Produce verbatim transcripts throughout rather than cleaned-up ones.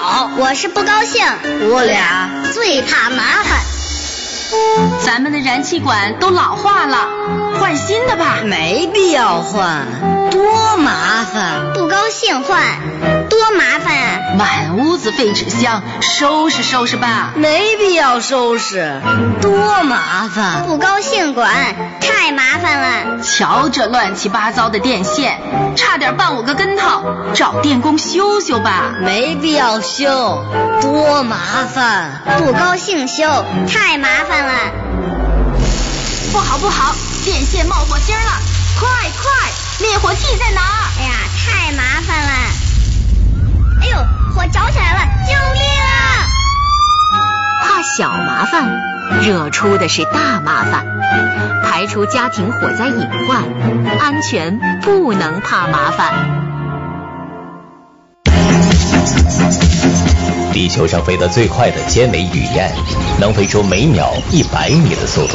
好， 我是不高兴。 我俩最怕麻烦。 咱们的燃气管都老化了，换新的吧。 没必要换，多麻烦。 不高兴换，多麻烦啊！ 满屋子废纸箱，收拾收拾吧。 没必要收拾，多麻烦。 不高兴管，太麻烦了。 瞧这乱七八糟的电线，差点绊我个跟头，找电工修修吧。 没必要修，多麻烦。 不高兴修，太麻烦了。 不好不好，电线冒火星了，快快，灭火器在哪儿？ 哎呀，太麻烦了。哎呦，火着起来了，救命啊！ 怕小麻烦，惹出的是大麻烦。排除家庭火灾隐患，安全不能怕麻烦。 地球上飞得最快的尖尾雨燕，能飞出每秒一百米的速度。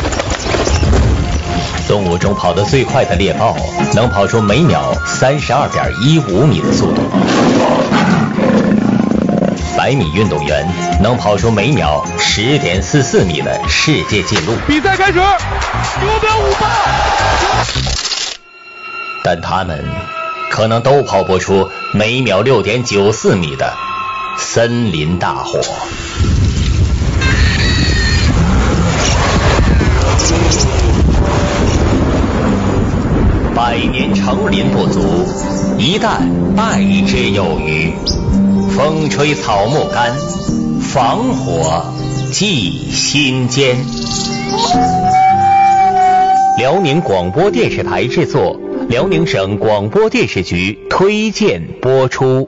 动物中跑得最快的猎豹，能跑出每秒三十二点一五米的速度。百米运动员能跑出每秒十点四四米的世界纪录。 比赛开始，九秒五八。 但他们可能都跑不出每秒六点九四米的森林大火。百年成林不足，一旦败之有余。风吹草木干，防火记心间。辽宁广播电视台制作，辽宁省广播电视局推荐播出。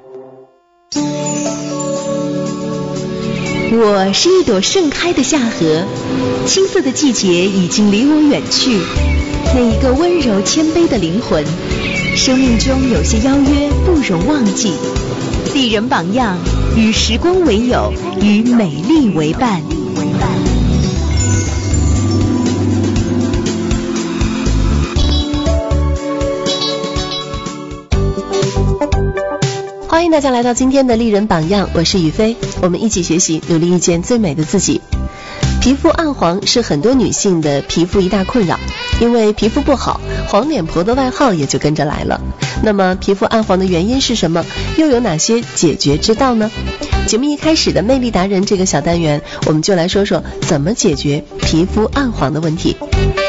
我是一朵盛开的夏荷，青涩的季节已经离我远去。那一个温柔谦卑的灵魂，生命中有些邀约不容忘记。丽人榜样，与时光为友，与美丽为伴。欢迎大家来到今天的丽人榜样，我是雨飞，我们一起学习，努力遇见最美的自己。皮肤暗黄是很多女性的皮肤一大困扰，因为皮肤不好，黄脸婆的外号也就跟着来了。那么皮肤暗黄的原因是什么？又有哪些解决之道呢？节目一开始的魅力达人这个小单元，我们就来说说怎么解决皮肤暗黄的问题。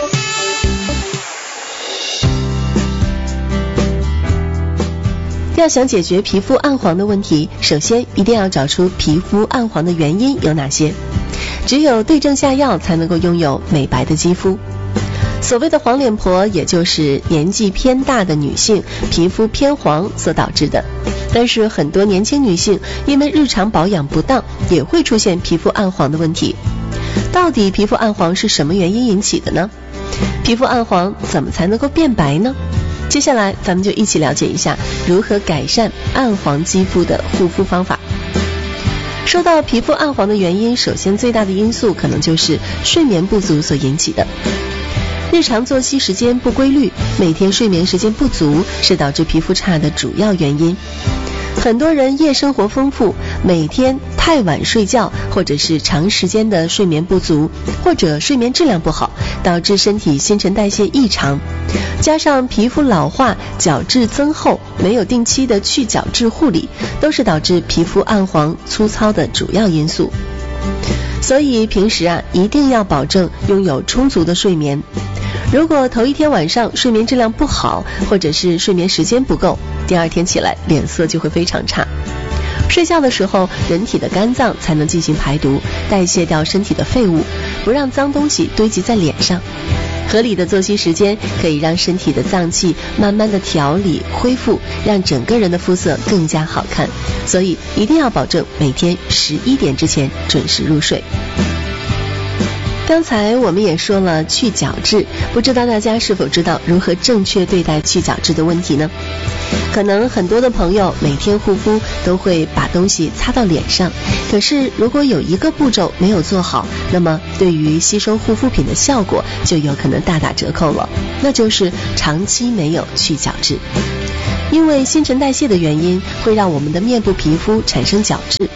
要想解决皮肤暗黄的问题，首先一定要找出皮肤暗黄的原因有哪些。只有对症下药，才能够拥有美白的肌肤。所谓的黄脸婆，也就是年纪偏大的女性皮肤偏黄所导致的。但是很多年轻女性因为日常保养不当，也会出现皮肤暗黄的问题。到底皮肤暗黄是什么原因引起的呢？皮肤暗黄怎么才能够变白呢？接下来咱们就一起了解一下如何改善暗黄肌肤的护肤方法。说到皮肤暗黄的原因，首先最大的因素可能就是睡眠不足所引起的。日常作息时间不规律，每天睡眠时间不足，是导致皮肤差的主要原因。很多人夜生活丰富，每天太晚睡觉，或者是长时间的睡眠不足，或者睡眠质量不好，导致身体新陈代谢异常，加上皮肤老化、角质增厚，没有定期的去角质护理，都是导致皮肤暗黄粗糙的主要因素。所以平时啊，一定要保证拥有充足的睡眠。如果头一天晚上睡眠质量不好，或者是睡眠时间不够，第二天起来脸色就会非常差。睡觉的时候，人体的肝脏才能进行排毒，代谢掉身体的废物，不让脏东西堆积在脸上。合理的作息时间可以让身体的脏器慢慢的调理恢复，让整个人的肤色更加好看。所以一定要保证每天十一点之前准时入睡。刚才我们也说了去角质，不知道大家是否知道如何正确对待去角质的问题呢？可能很多的朋友每天护肤都会把东西擦到脸上，可是如果有一个步骤没有做好，那么对于吸收护肤品的效果就有可能大打折扣了，那就是长期没有去角质。因为新陈代谢的原因，会让我们的面部皮肤产生角质，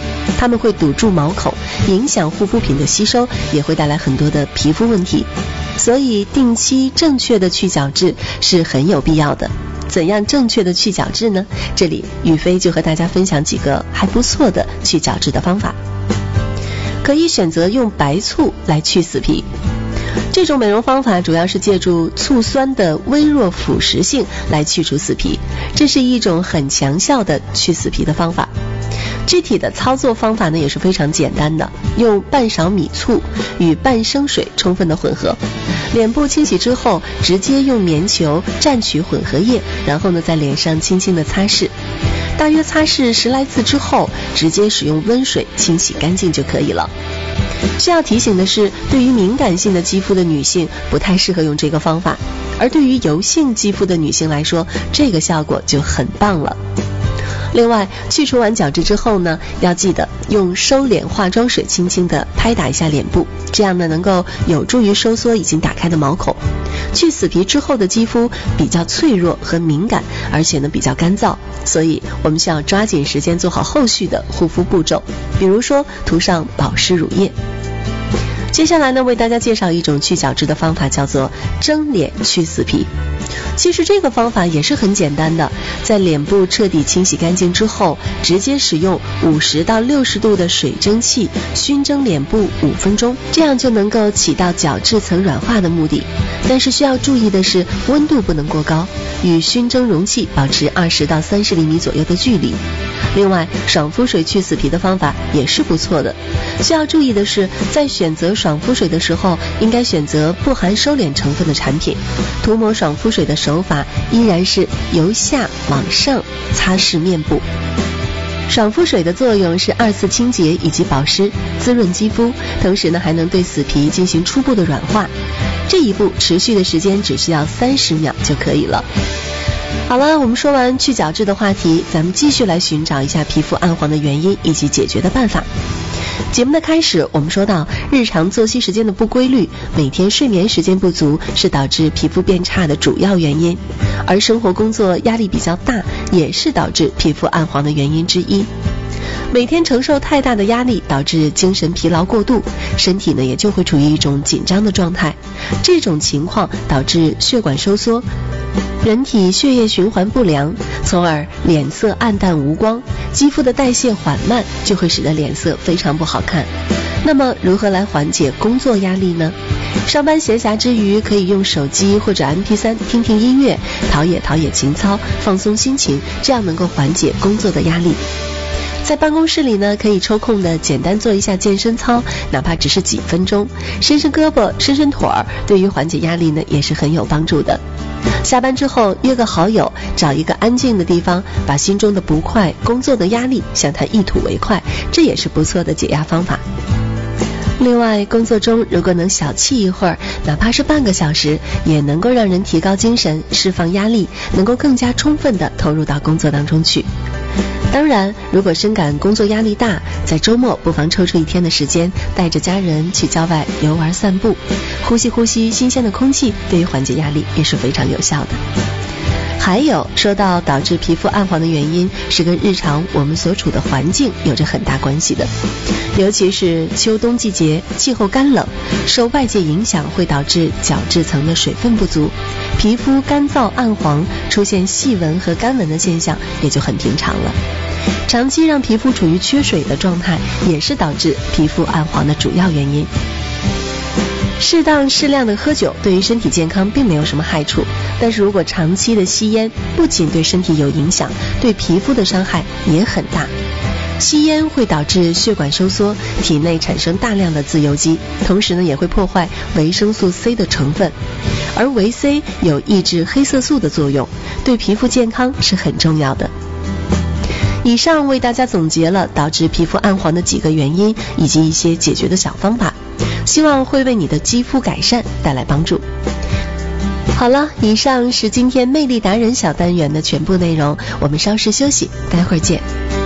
它们会堵住毛孔，影响护肤品的吸收，也会带来很多的皮肤问题。所以定期正确的去角质是很有必要的。怎样正确的去角质呢？这里雨飞就和大家分享几个还不错的去角质的方法。可以选择用白醋来去死皮。这种美容方法主要是借助醋酸的微弱腐蚀性来去除死皮，这是一种很强效的去死皮的方法。具体的操作方法呢也是非常简单的，用半勺米醋与半升水充分的混合，脸部清洗之后直接用棉球蘸取混合液，然后呢在脸上轻轻的擦拭，大约擦拭十来次之后，直接使用温水清洗干净就可以了。需要提醒的是，对于敏感性的肌肤的女性不太适合用这个方法，而对于油性肌肤的女性来说，这个效果就很棒了。另外，去除完角质之后呢，要记得用收敛化妆水轻轻的拍打一下脸部，这样呢能够有助于收缩已经打开的毛孔。去死皮之后的肌肤比较脆弱和敏感，而且呢比较干燥，所以我们需要抓紧时间做好后续的护肤步骤，比如说涂上保湿乳液。接下来呢，为大家介绍一种去角质的方法，叫做蒸脸去死皮。其实这个方法也是很简单的，在脸部彻底清洗干净之后，直接使用五十到六十度的水蒸气熏蒸脸部五分钟，这样就能够起到角质层软化的目的。但是需要注意的是，温度不能过高，与熏蒸容器保持二十到三十厘米左右的距离。另外，爽肤水去死皮的方法也是不错的。需要注意的是，在选择爽肤水的时候，应该选择不含收敛成分的产品。涂抹爽肤水的手法依然是由下往上擦拭面部。爽肤水的作用是二次清洁以及保湿，滋润肌肤，同时呢还能对死皮进行初步的软化。这一步持续的时间只需要三十秒就可以了。好了，我们说完去角质的话题，咱们继续来寻找一下皮肤暗黄的原因以及解决的办法。节目的开始，我们说到日常作息时间的不规律，每天睡眠时间不足是导致皮肤变差的主要原因，而生活工作压力比较大也是导致皮肤暗黄的原因之一。每天承受太大的压力，导致精神疲劳过度，身体呢也就会处于一种紧张的状态。这种情况导致血管收缩，人体血液循环不良，从而脸色暗淡无光，肌肤的代谢缓慢，就会使得脸色非常不好看。那么如何来缓解工作压力呢？上班闲暇之余，可以用手机或者 M P 三 听听音乐，陶冶陶冶情操，放松心情，这样能够缓解工作的压力。在办公室里呢，可以抽空的简单做一下健身操，哪怕只是几分钟，伸伸胳膊伸伸腿儿，对于缓解压力呢也是很有帮助的。下班之后约个好友，找一个安静的地方，把心中的不快、工作的压力向它一吐为快，这也是不错的解压方法。另外，工作中如果能小憩一会儿，哪怕是半个小时，也能够让人提高精神，释放压力，能够更加充分地投入到工作当中去。当然，如果深感工作压力大，在周末不妨抽出一天的时间，带着家人去郊外游玩散步，呼吸呼吸新鲜的空气，对于缓解压力也是非常有效的。还有，说到导致皮肤暗黄的原因，是跟日常我们所处的环境有着很大关系的。尤其是秋冬季节，气候干冷，受外界影响会导致角质层的水分不足，皮肤干燥暗黄，出现细纹和干纹的现象也就很平常了。长期让皮肤处于缺水的状态，也是导致皮肤暗黄的主要原因。适当适量的喝酒对于身体健康并没有什么害处，但是如果长期的吸烟，不仅对身体有影响，对皮肤的伤害也很大。吸烟会导致血管收缩，体内产生大量的自由基，同时呢也会破坏维生素 C 的成分，而维 C 有抑制黑色素的作用，对皮肤健康是很重要的。以上为大家总结了导致皮肤暗黄的几个原因，以及一些解决的小方法，希望会为你的肌肤改善带来帮助。好了，以上是今天魅力达人小单元的全部内容，我们稍事休息，待会儿见。